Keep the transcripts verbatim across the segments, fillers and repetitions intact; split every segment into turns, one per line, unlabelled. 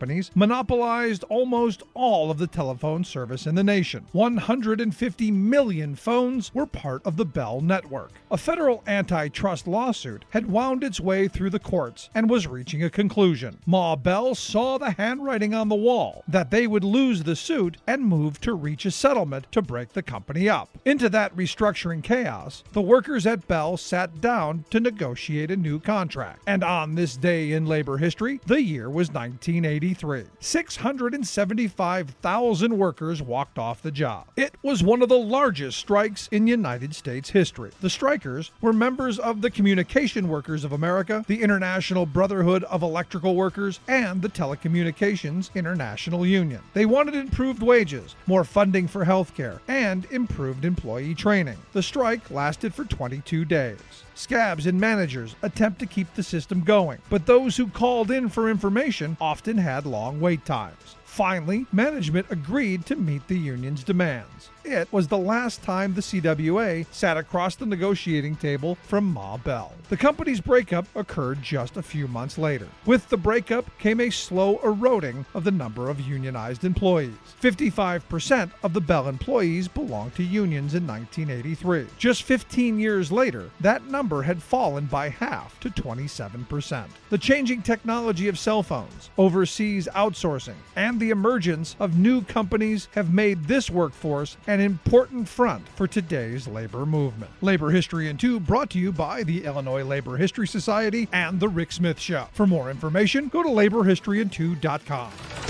companies monopolized almost all of the telephone service in the nation. one hundred fifty million phones were part of the Bell network. A federal antitrust lawsuit had wound its way through the courts and was reaching a conclusion. Ma Bell saw the handwriting on the wall that they would lose the suit and moved to reach a settlement to break the company up. Into that restructuring chaos, the workers at Bell sat down to negotiate a new contract. And on this day in labor history, the year was nineteen eighty-three. six hundred seventy-five thousand workers walked off the job. It was one of the largest strikes in United States history. The strikers were members of the Communication Workers of America, the International Brotherhood of Electrical Workers, and the Telecommunications International Union. They wanted improved wages, more funding for health care, and improved employee training. The strike lasted for twenty-two days. Scabs and managers attempt to keep the system going, but those who called in for information often had long wait times. Finally, management agreed to meet the union's demands. It was the last time the C W A sat across the negotiating table from Ma Bell. The company's breakup occurred just a few months later. With the breakup came a slow eroding of the number of unionized employees. fifty-five percent of the Bell employees belonged to unions in nineteen eighty-three. Just fifteen years later, that number had fallen by half to twenty-seven percent. The changing technology of cell phones, overseas outsourcing, and the emergence of new companies have made this workforce an important front for today's labor movement. Labor History in two brought to you by the Illinois Labor History Society and The Rick Smith Show. For more information, go to labor history in two dot com.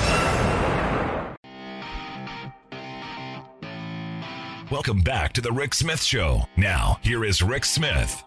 Welcome back to The Rick Smith Show. Now, here is Rick Smith.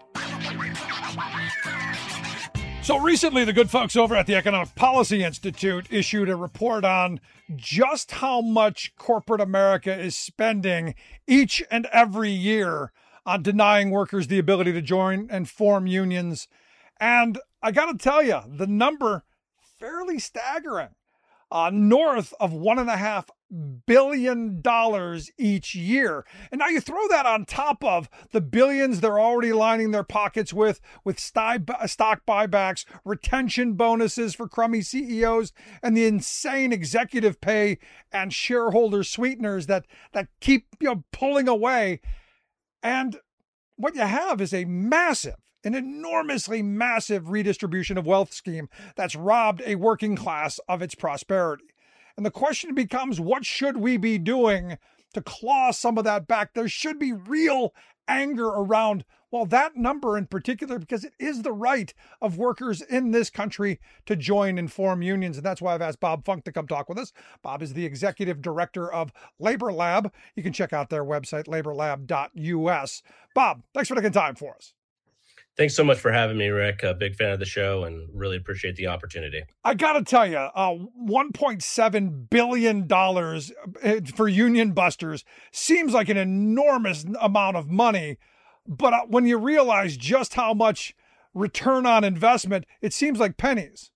So recently, the good folks over at the Economic Policy Institute issued a report on just how much corporate America is spending each and every year on denying workers the ability to join and form unions. And I got to tell you, the number fairly staggering. Uh, north of one and a half billion dollars each year. And now you throw that on top of the billions they're already lining their pockets with, with stock buybacks, retention bonuses for crummy C E Os, and the insane executive pay and shareholder sweeteners that, that keep, you know, pulling away. And what you have is a massive, an enormously massive redistribution of wealth scheme that's robbed a working class of its prosperity. And the question becomes, what should we be doing to claw some of that back? There should be real anger around, well, that number in particular, because it is the right of workers in this country to join and form unions. And that's why I've asked Bob Funk to come talk with us. Bob is the executive director of Labor Lab. You can check out their website, labor lab dot U S. Bob, thanks for taking time for us.
Thanks so much for having me, Rick. A big fan of the show and really appreciate the opportunity.
I got to tell you, uh, one point seven billion dollars for union busters seems like an enormous amount of money. But uh, when you realize just how much return on investment, it seems like pennies.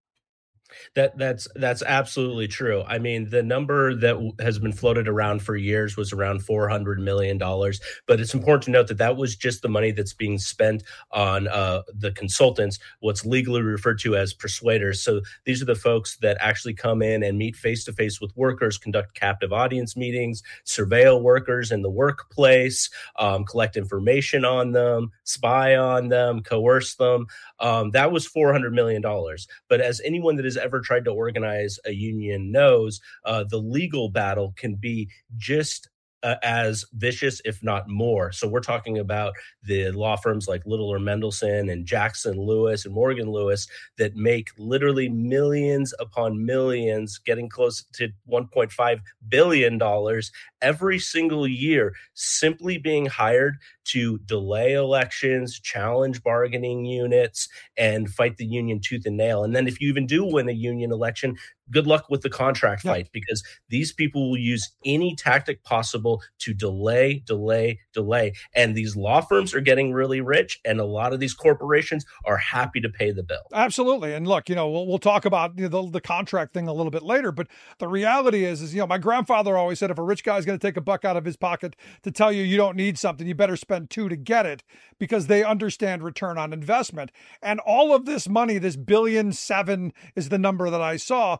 That that's that's absolutely true. I mean, the number that w- has been floated around for years was around four hundred million dollars. But it's important to note that that was just the money that's being spent on uh, the consultants, what's legally referred to as persuaders. So these are the folks that actually come in and meet face-to-face with workers, conduct captive audience meetings, surveil workers in the workplace, um, collect information on them, spy on them, coerce them. Um, that was four hundred million dollars. But as anyone that has ever tried to organize a union knows, uh, the legal battle can be just uh, as vicious, if not more. So we're talking about the law firms like Littler Mendelson and Jackson Lewis and Morgan Lewis that make literally millions upon millions, getting close to one point five billion dollars every single year, simply being hired to delay elections, challenge bargaining units, and fight the union tooth and nail. And then if you even do win a union election, good luck with the contract fight, because these people will use any tactic possible to delay, delay, delay. And these law firms are getting really rich, and a lot of these corporations are happy to pay the bill.
Absolutely. And look, you know, we'll, we'll talk about you know, the, the contract thing a little bit later, but the reality is, is, you know, my grandfather always said, if a rich guy's going to take a buck out of his pocket to tell you you don't need something, you better spend two to get it, because they understand return on investment. And all of this money, this billion seven is the number that I saw.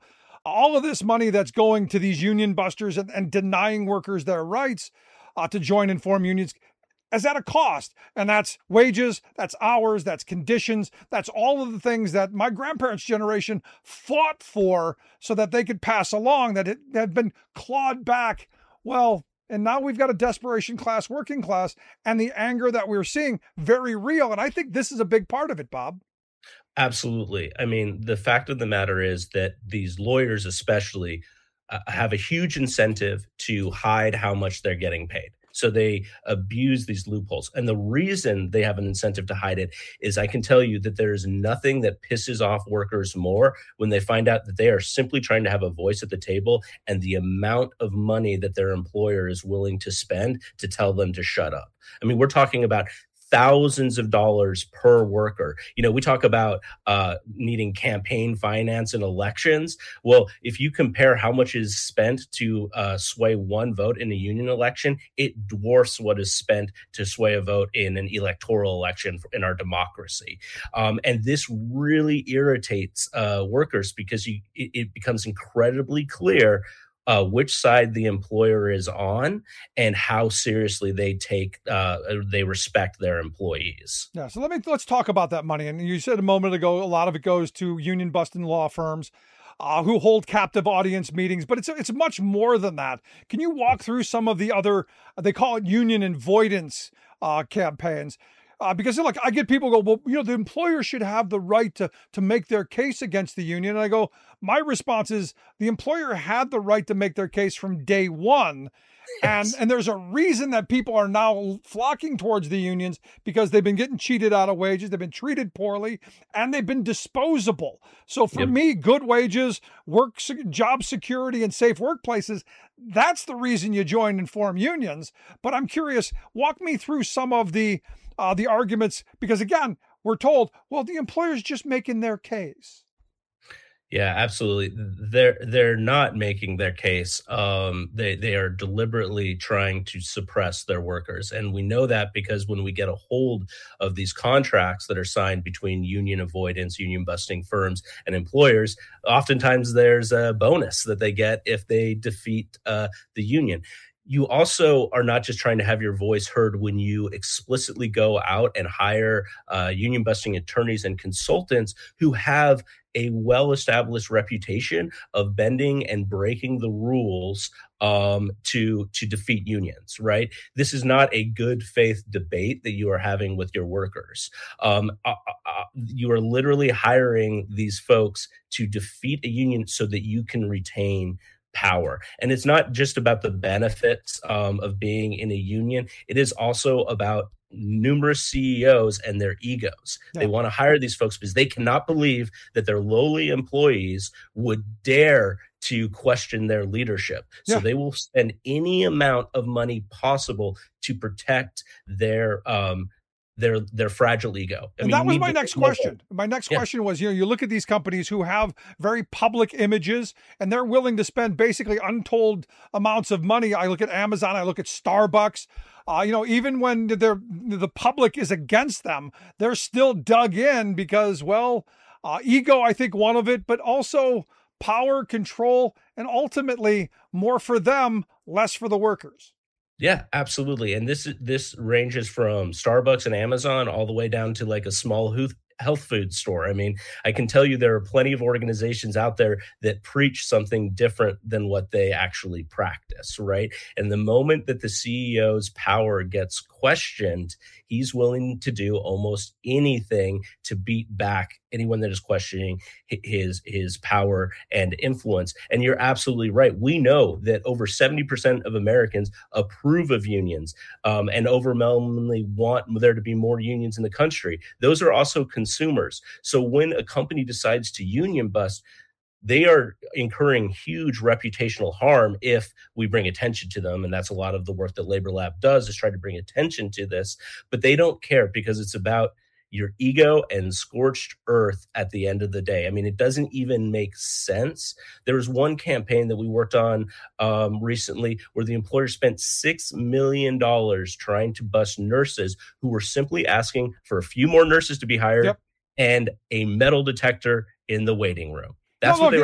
all of this money that's going to these union busters and, and denying workers their rights uh, to join and form unions is at a cost. And that's wages, that's hours, that's conditions, that's all of the things that my grandparents' generation fought for so that they could pass along, that it had been clawed back. Well, and now we've got a desperation class, working class, and the anger that we're seeing, very real. And I think this is a big part of it, Bob.
Absolutely. I mean, the fact of the matter is that these lawyers especially uh, have a huge incentive to hide how much they're getting paid. So they abuse these loopholes. And the reason they have an incentive to hide it is I can tell you that there is nothing that pisses off workers more when they find out that they are simply trying to have a voice at the table and the amount of money that their employer is willing to spend to tell them to shut up. I mean, we're talking about thousands of dollars per worker. You know, we talk about uh, needing campaign finance in elections. Well, if you compare how much is spent to uh, sway one vote in a union election, it dwarfs what is spent to sway a vote in an electoral election in our democracy. Um, and this really irritates uh, workers because you, it, it becomes incredibly clear Uh, which side the employer is on and how seriously they take, uh, they respect their employees.
Yeah. So let me, let's talk about that money. And you said a moment ago, a lot of it goes to union busting law firms uh, who hold captive audience meetings, but it's, it's much more than that. Can you walk through some of the other, they call it union avoidance uh, campaigns? Uh, because look, I get people go, well, you know, the employer should have the right to to make their case against the union. And I go, my response is the employer had the right to make their case from day one. Yes. And and there's a reason that people are now flocking towards the unions because they've been getting cheated out of wages. They've been treated poorly and they've been disposable. So for yep. me, good wages, work, job security and safe workplaces, that's the reason you join and form unions. But I'm curious, walk me through some of the Uh, the arguments, because again, we're told, well, the employer's just making their case.
Yeah, absolutely. They're they're not making their case. Um, they they are deliberately trying to suppress their workers, and we know that because when we get a hold of these contracts that are signed between union avoidance, union busting firms, and employers, oftentimes there's a bonus that they get if they defeat uh, the union. You also are not just trying to have your voice heard when you explicitly go out and hire uh, union busting attorneys and consultants who have a well-established reputation of bending and breaking the rules um, to to defeat unions, right? This is not a good faith debate that you are having with your workers. Um, uh, uh, you are literally hiring these folks to defeat a union so that you can retain power. And it's not just about the benefits um, of being in a union. It is also about numerous C E Os and their egos. Yeah. They want to hire these folks because they cannot believe that their lowly employees would dare to question their leadership. So yeah. they will spend any amount of money possible to protect their um, their their fragile ego. I
and
mean,
that was my next question. My next yeah. question was, you know, you look at these companies who have very public images and they're willing to spend basically untold amounts of money. I look at Amazon, I look at Starbucks. Uh, you know, even when they're, the public is against them, they're still dug in because, well, uh, ego, I think one of it, but also power, control, and ultimately more for them, less for the workers.
Yeah, absolutely. And this this ranges from Starbucks and Amazon all the way down to like a small health food store. I mean, I can tell you there are plenty of organizations out there that preach something different than what they actually practice, right? And the moment that the C E O's power gets questioned, he's willing to do almost anything to beat back anyone that is questioning his his power and influence. And you're absolutely right. We know that over seventy percent of Americans approve of unions um, and overwhelmingly want there to be more unions in the country. Those are also consumers. So when a company decides to union bust, they are incurring huge reputational harm if we bring attention to them. And that's a lot of the work that Labor Lab does, is try to bring attention to this. But they don't care because it's about your ego and scorched earth at the end of the day. I mean, it doesn't even make sense. There was one campaign that we worked on um, recently where the employer spent six million dollars trying to bust nurses who were simply asking for a few more nurses to be hired yep. and a metal detector in the waiting room. That's no, what look, they were asking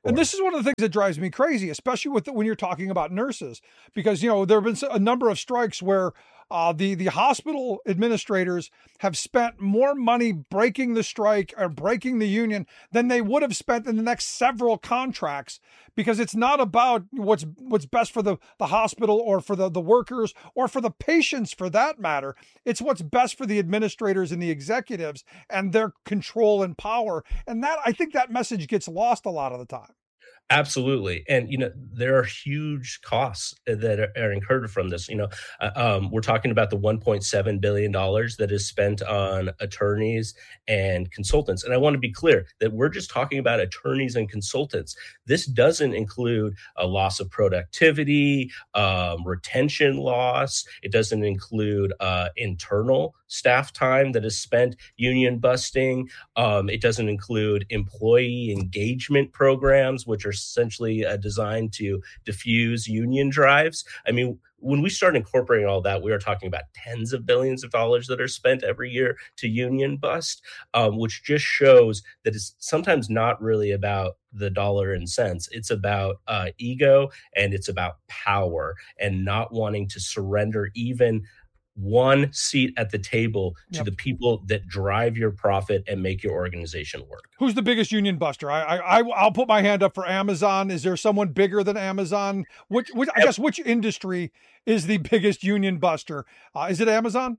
And this is one of the things that drives me crazy, especially with the, when you're talking about nurses, because, you know, there have been a number of strikes where uh, the, the hospital administrators have spent more money breaking the strike or breaking the union than they would have spent in the next several contracts, because it's not about what's what's best for the, the hospital or for the, the workers or for the patients for that matter. It's what's best for the administrators and the executives and their control and power. And that, I think that message gets lost a lot of the time.
Absolutely. And, you know, there are huge costs that are, are incurred from this. You know, uh, um, we're talking about the one point seven billion dollars that is spent on attorneys and consultants. And I want to be clear that we're just talking about attorneys and consultants. This doesn't include a loss of productivity, um, retention loss. It doesn't include uh, internal staff time that is spent union busting. Um, it doesn't include employee engagement programs, which are essentially uh, designed to diffuse union drives. I mean, when we start incorporating all that, we are talking about tens of billions of dollars that are spent every year to union bust, um, which just shows that it's sometimes not really about the dollar and cents. It's about uh, ego, and it's about power and not wanting to surrender even one seat at the table to yep. the people that drive your profit and make your organization work.
Who's the biggest union buster? I, I, I'll put my hand up for Amazon. Is there someone bigger than Amazon? Which, which I guess, which industry is the biggest union buster? Uh, is it Amazon?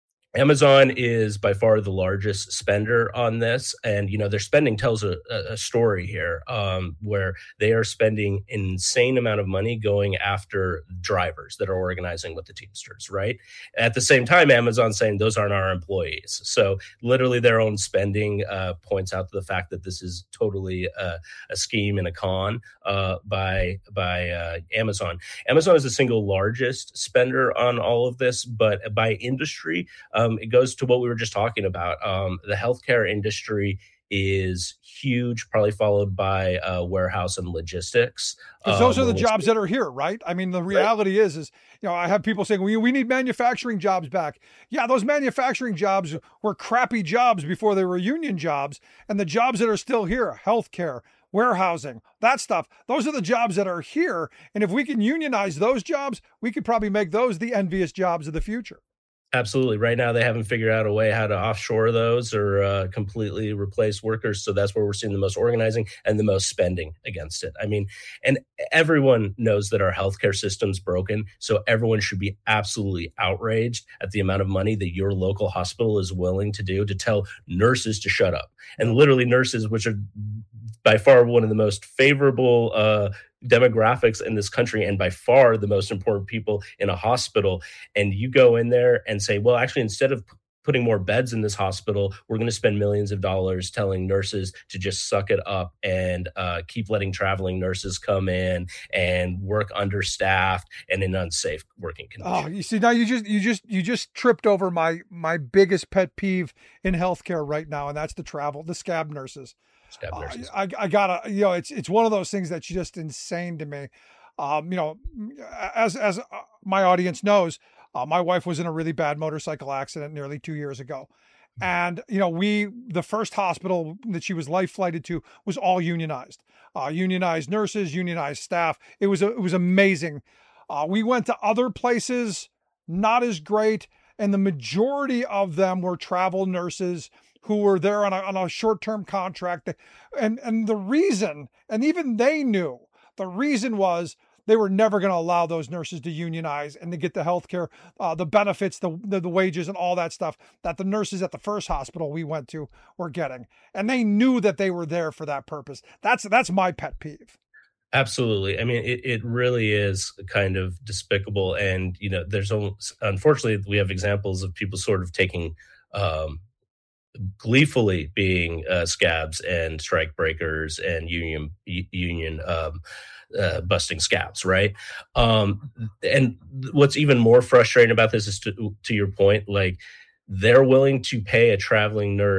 Amazon is by far the largest spender on this. And, you know, their spending tells a, a story here um, where they are spending an insane amount of money going after drivers that are organizing with the Teamsters, right? At the same time, Amazon's saying those aren't our employees. So literally their own spending uh, points out to the fact that this is totally a, a scheme and a con uh, by, by uh, Amazon. Amazon is the single largest spender on all of this, but by industry, Um, it goes to what we were just talking about. Um, the healthcare industry is huge, probably followed by uh, warehouse and logistics.
Because those um, are the jobs that are here, right? I mean, the reality right. is, is you know, I have people saying we we need manufacturing jobs back. Yeah, those manufacturing jobs were crappy jobs before they were union jobs, and the jobs that are still here, healthcare, warehousing, that stuff, those are the jobs that are here. And if we can unionize those jobs, we could probably make those the envious jobs of the future.
Absolutely. Right now, they haven't figured out a way how to offshore those or uh, completely replace workers. So that's where we're seeing the most organizing and the most spending against it. I mean, and everyone knows that our healthcare system's broken. So everyone should be absolutely outraged at the amount of money that your local hospital is willing to do to tell nurses to shut up. And literally nurses, which are by far one of the most favorable uh, demographics in this country and by far the most important people in a hospital. And you go in there and say, well, actually, instead of p- putting more beds in this hospital, we're going to spend millions of dollars telling nurses to just suck it up and uh, keep letting traveling nurses come in and work understaffed and in unsafe working conditions.
Oh, you see, now you just you just you just tripped over my my biggest pet peeve in healthcare right now, and that's the travel, the scab nurses. Uh, I, I gotta, you know, it's it's one of those things that's just insane to me. Um, you know, as as my audience knows, uh, my wife was in a really bad motorcycle accident nearly two years ago, and you know, we the first hospital that she was life flighted to was all unionized, uh, unionized nurses, unionized staff. It was a, it was amazing. Uh, we went to other places, not as great, and the majority of them were travel nurses who were there on a, on a short-term contract. And, and the reason, and even they knew, the reason was they were never going to allow those nurses to unionize and to get the healthcare, uh, the benefits, the, the the wages and all that stuff that the nurses at the first hospital we went to were getting. And they knew that they were there for that purpose. That's, that's my pet peeve.
Absolutely. I mean, it, it really is kind of despicable. And, you know, there's almost, unfortunately, we have examples of people sort of taking, um, gleefully being uh, scabs and strike breakers and union union um, uh, busting scabs, right? Um, and what's even more frustrating about this is to to your point, like they're willing to pay a traveling nurse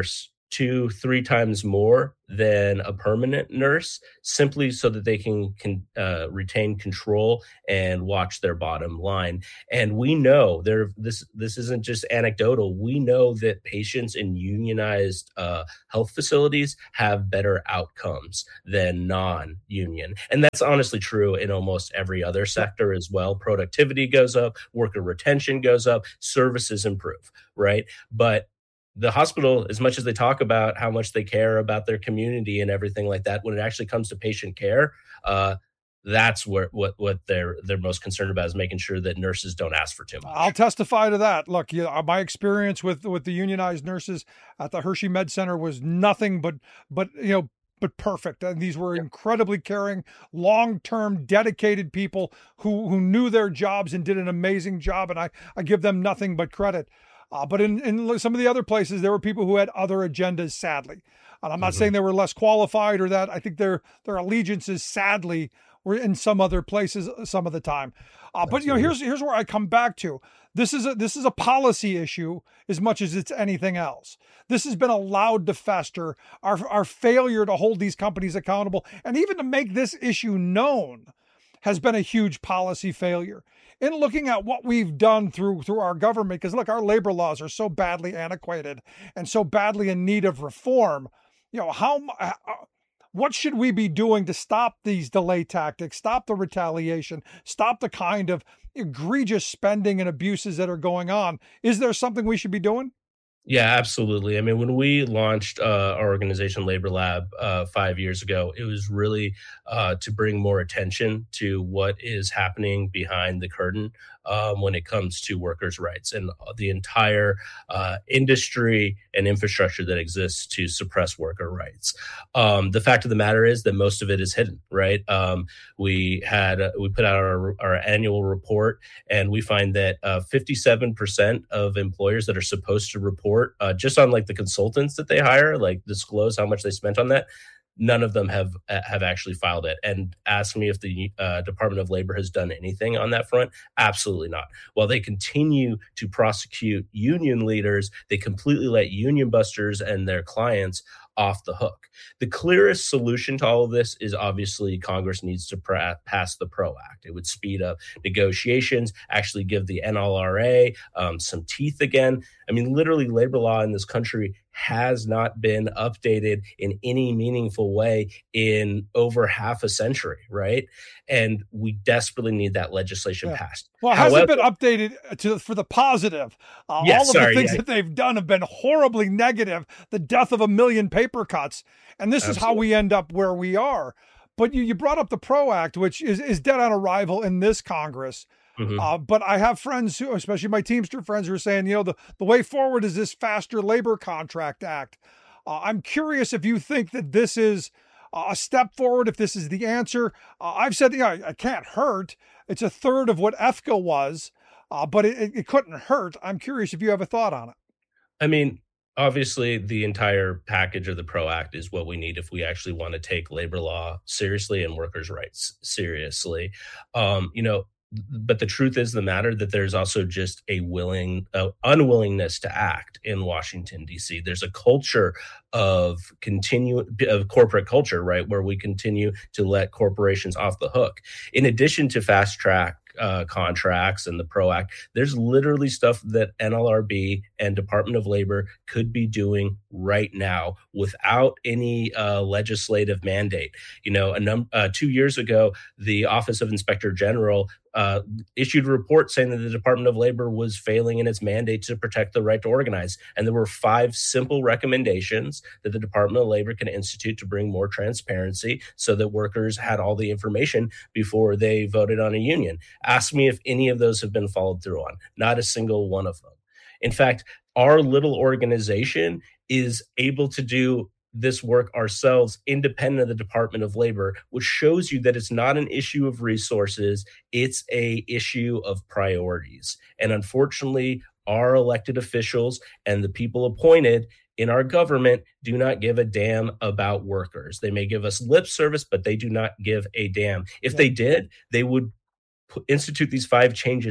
two, three times more than a permanent nurse, simply so that they can, can uh, retain control and watch their bottom line. And we know there this this isn't just anecdotal. We know that patients in unionized uh, health facilities have better outcomes than non-union, and that's honestly true in almost every other sector as well. Productivity goes up, worker retention goes up, services improve, right? But the hospital, as much as they talk about how much they care about their community and everything like that, when it actually comes to patient care, uh, that's where what what they're they're most concerned about, is making sure that nurses don't ask for too much.
I'll testify to that. Look, you know, my experience with with the unionized nurses at the Hershey Med Center was nothing but but you know but perfect. And these were incredibly caring, long-term, dedicated people who who knew their jobs and did an amazing job. And I I give them nothing but credit. Uh, but in, in some of the other places, there were people who had other agendas, sadly. And I'm not mm-hmm. saying they were less qualified or that. I think their their allegiances, sadly, were in some other places some of the time. Uh, but you know, here's here's where I come back to. This is a this is a policy issue as much as it's anything else. This has been allowed to fester. Our our failure to hold these companies accountable and even to make this issue known has been a huge policy failure. In looking at what we've done through through our government, because look, our labor laws are so badly antiquated and so badly in need of reform. You know, how uh, what should we be doing to stop these delay tactics, stop the retaliation, stop the kind of egregious spending and abuses that are going on? Is there something we should be doing?
Yeah, absolutely. I mean, when we launched uh, our organization, Labor Lab, uh, five years ago, it was really uh, to bring more attention to what is happening behind the curtain um, when it comes to workers' rights and the entire uh, industry and infrastructure that exists to suppress worker rights. Um, the fact of the matter is that most of it is hidden, right? Um, we had uh, we put out our, our annual report, and we find that uh, fifty-seven percent of employers that are supposed to report uh, just on like the consultants that they hire, like disclose how much they spent on that, none of them have have actually filed it. And ask me if the uh, Department of Labor has done anything on that front. Absolutely not. While they continue to prosecute union leaders, they completely let union busters and their clients off the hook. The clearest solution to all of this is obviously Congress needs to pra- pass the PRO Act. It would speed up negotiations, actually give the N L R A um, some teeth again. I mean, literally, labor law in this country has not been updated in any meaningful way in over half a century, right? And we desperately need that legislation yeah. passed.
Well, has it been updated to for the positive? Uh,
yes,
all of
sorry,
the things
yeah.
that they've done have been horribly negative. The death of a million paper cuts. And this Absolutely. Is how we end up where we are. But you, you brought up the PRO Act, which is, is dead on arrival in this Congress. Mm-hmm. Uh, but I have friends who, especially my Teamster friends, who are saying, you know, the, the way forward is this faster labor contract act. Uh, I'm curious if you think that this is a step forward, if this is the answer. Uh, I've said, you know, it can't hurt. It's a third of what F C A was, uh, but it, it couldn't hurt. I'm curious if you have a thought on it.
I mean, obviously, the entire package of the PRO Act is what we need if we actually want to take labor law seriously and workers' rights seriously. Um, you know, but the truth is the matter that there's also just a willing, uh, unwillingness to act in Washington, D C. There's a culture of continue of corporate culture, right, where we continue to let corporations off the hook. In addition to fast track Uh, contracts and the PRO Act, there's literally stuff that N L R B and Department of Labor could be doing right now without any uh, legislative mandate. You know, a num- uh, two years ago, the Office of Inspector General uh, issued a report saying that the Department of Labor was failing in its mandate to protect the right to organize. And there were five simple recommendations that the Department of Labor can institute to bring more transparency so that workers had all the information before they voted on a union. Ask me if any of those have been followed through on. Not a single one of them. In fact, our little organization is able to do this work ourselves independent of the Department of Labor, which shows you that it's not an issue of resources, it's a issue of priorities. And unfortunately, our elected officials and the people appointed in our government do not give a damn about workers. They may give us lip service, but they do not give a damn. If yeah. they did, they would institute these five changes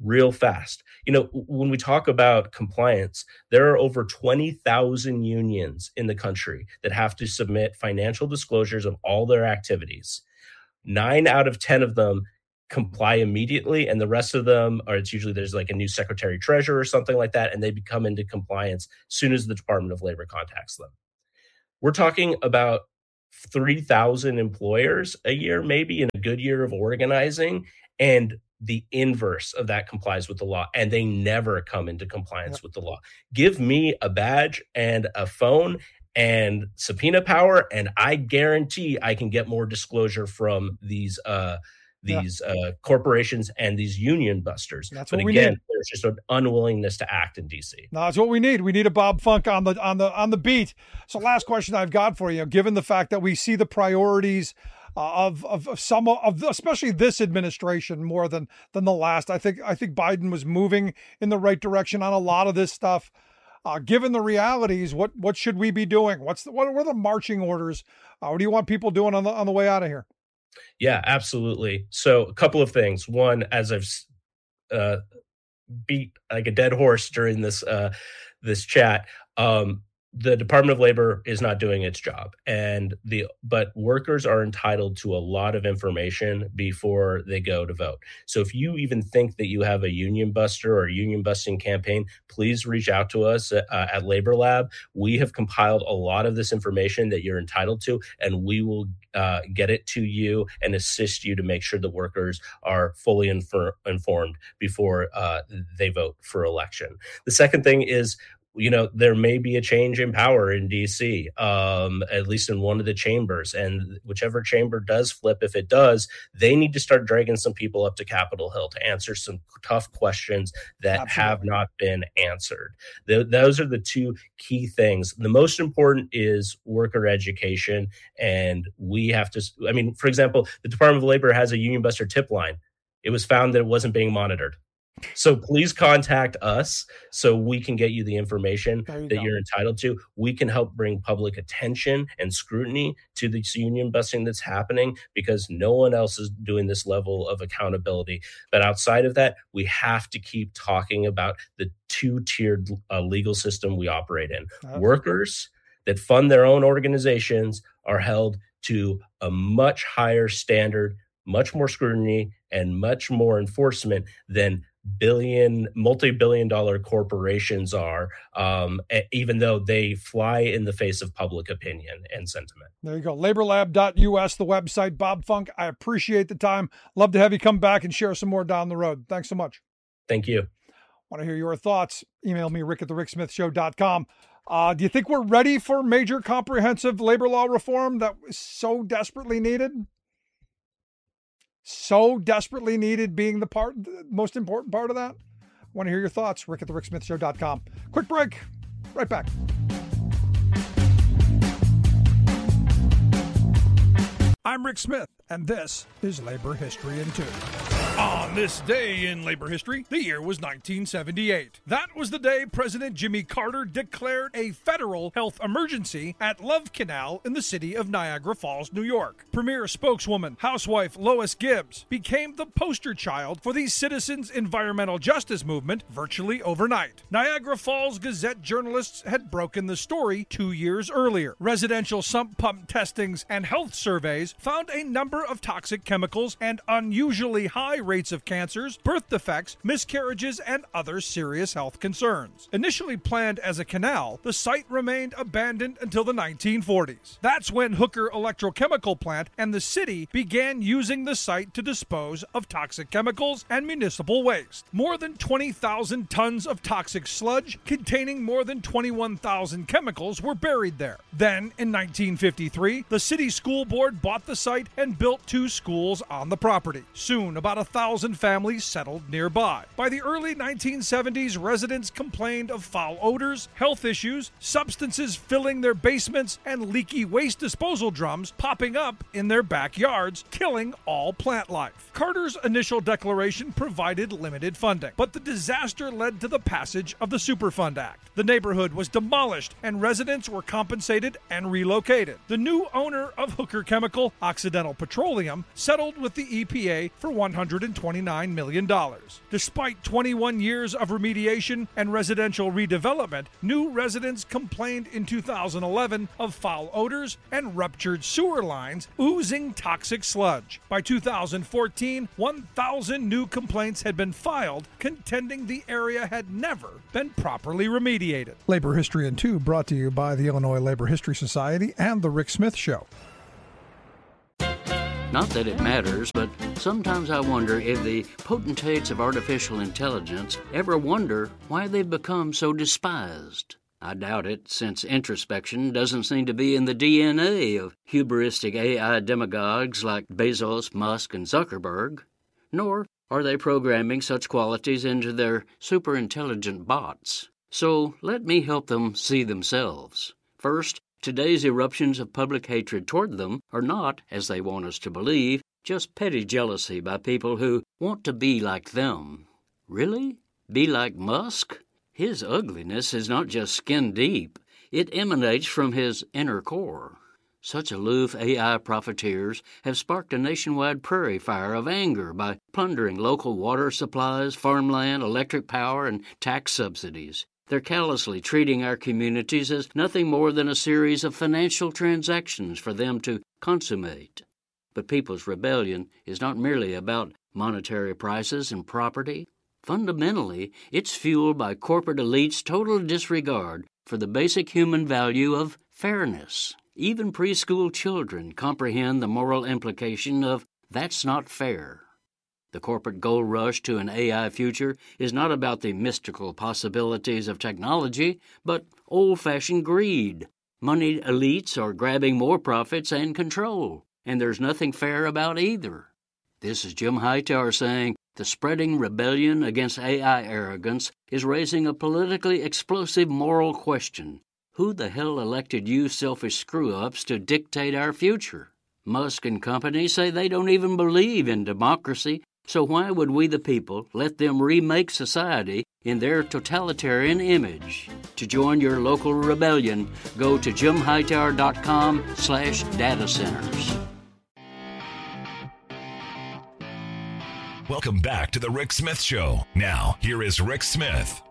real fast. You know, when we talk about compliance, there are over twenty thousand unions in the country that have to submit financial disclosures of all their activities. Nine out of ten of them comply immediately, and the rest of them are, it's usually there's like a new secretary treasurer or something like that, and they become into compliance as soon as the Department of Labor contacts them. We're talking about three thousand employers a year, maybe in a good year of organizing, and the inverse of that complies with the law, and they never come into compliance yep. with the law. Give me a badge and a phone and subpoena power, and I guarantee I can get more disclosure from these uh, these yeah. uh, corporations and these union busters.
That's
but
what we
again,
need.
There's just an unwillingness to act in D C.
No, that's what we need. We need a Bob Funk on the on the on the beat. So, last question I've got for you, given the fact that we see the priorities Uh, of, of of some of especially this administration more than than the last. I think I think Biden was moving in the right direction on a lot of this stuff. Uh, given the realities, what what should we be doing? What's the, what are the marching orders? Uh, what do you want people doing on the on the way out of here?
Yeah, absolutely. So a couple of things. One, as I've uh, beat like a dead horse during this uh, this chat. Um, The Department of Labor is not doing its job, and the but workers are entitled to a lot of information before they go to vote. So if you even think that you have a union buster or a union busting campaign, please reach out to us uh, at Labor Lab. We have compiled a lot of this information that you're entitled to, and we will uh, get it to you and assist you to make sure that workers are fully infor- informed before uh, they vote for election. The second thing is, you know, there may be a change in power in D C, um, at least in one of the chambers. And whichever chamber does flip, if it does, they need to start dragging some people up to Capitol Hill to answer some tough questions that Absolutely. have not been answered. Th- those are the two key things. The most important is worker education. And we have to, I mean, for example, the Department of Labor has a union buster tip line. It was found that it wasn't being monitored. So please contact us so we can get you the information you that go. you're entitled to. We can help bring public attention and scrutiny to this union busting that's happening, because no one else is doing this level of accountability. But outside of that, we have to keep talking about the two-tiered uh, legal system we operate in. Uh-huh. Workers that fund their own organizations are held to a much higher standard, much more scrutiny, and much more enforcement than billion, multi-billion dollar corporations are, um, even though they fly in the face of public opinion and sentiment.
There you go. labor lab dot U S, the website. Bob Funk, I appreciate the time. Love to have you come back and share some more down the road. Thanks so much.
Thank you.
Want to hear your thoughts? Email me, rick at the rick smith show dot com. Uh, do you think we're ready for major comprehensive labor law reform that is so desperately needed? So desperately needed, being the part, the most important part of that? Want to hear your thoughts? Rick at the rick smith show dot com. Quick break. Right back. I'm Rick Smith, and this is Labor History in Two. On this day in labor history, the year was nineteen seventy-eight. That was the day President Jimmy Carter declared a federal health emergency at Love Canal in the city of Niagara Falls, New York. Premier spokeswoman, housewife Lois Gibbs, became the poster child for the citizens' environmental justice movement virtually overnight. Niagara Falls Gazette journalists had broken the story two years earlier. Residential sump pump testings and health surveys found a number of toxic chemicals and unusually high rates of cancers, birth defects, miscarriages, and other serious health concerns. Initially planned as a canal, the site remained abandoned until the nineteen forties. That's when Hooker Electrochemical Plant and the city began using the site to dispose of toxic chemicals and municipal waste. More than twenty thousand tons of toxic sludge containing more than twenty-one thousand chemicals were buried there. Then, in nineteen fifty-three, the city school board bought the site and built two schools on the property. Soon, about a thousand families settled nearby. By the early nineteen seventies, residents complained of foul odors, health issues, substances filling their basements, and leaky waste disposal drums popping up in their backyards, killing all plant life. Carter's initial declaration provided limited funding, but the disaster led to the passage of the Superfund Act. The neighborhood was demolished and residents were compensated and relocated. The new owner of Hooker Chemical, Occidental Petroleum, settled with the E P A for one hundred hundred twenty-nine million dollars. Despite twenty-one years of remediation and residential redevelopment, new residents complained in two thousand eleven of foul odors and ruptured sewer lines oozing toxic sludge. By two thousand fourteen, one thousand new complaints had been filed, contending the area had never been properly remediated. Labor History in Two brought to you by the Illinois Labor History Society and The Rick Smith Show.
Not that it matters, but sometimes I wonder if the potentates of artificial intelligence ever wonder why they've become so despised. I doubt it, since introspection doesn't seem to be in the D N A of hubristic A I demagogues like Bezos, Musk, and Zuckerberg. Nor are they programming such qualities into their superintelligent bots. So let me help them see themselves. First, today's eruptions of public hatred toward them are not, as they want us to believe, just petty jealousy by people who want to be like them. Really? Be like Musk? His ugliness is not just skin deep. It emanates from his inner core. Such aloof A I profiteers have sparked a nationwide prairie fire of anger by plundering local water supplies, farmland, electric power, and tax subsidies. They're callously treating our communities as nothing more than a series of financial transactions for them to consummate. But people's rebellion is not merely about monetary prices and property. Fundamentally, it's fueled by corporate elites' total disregard for the basic human value of fairness. Even preschool children comprehend the moral implication of that's not fair. The corporate gold rush to an A I future is not about the mystical possibilities of technology, but old-fashioned greed. Moneyed elites are grabbing more profits and control, and there's nothing fair about either. This is Jim Hightower saying the spreading rebellion against A I arrogance is raising a politically explosive moral question. Who the hell elected you selfish screw-ups to dictate our future? Musk and company say they don't even believe in democracy, so why would we the people let them remake society in their totalitarian image? To join your local rebellion, go to jim hightower dot com slash data centers.
Welcome back to the Rick Smith Show. Now, here is Rick Smith.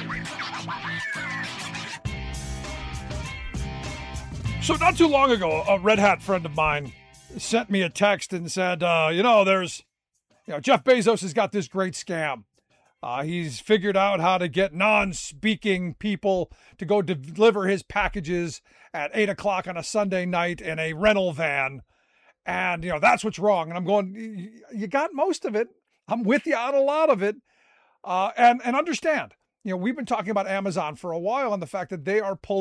So not too long ago, a Red Hat friend of mine sent me a text and said, uh, you know, there's, you know, Jeff Bezos has got this great scam. Uh, he's figured out how to get non-speaking people to go deliver his packages at eight o'clock on a Sunday night in a rental van. And, you know, that's what's wrong. And I'm going, you got most of it. I'm with you on a lot of it. Uh, and, and understand, you know, we've been talking about Amazon for a while and the fact that they are pulling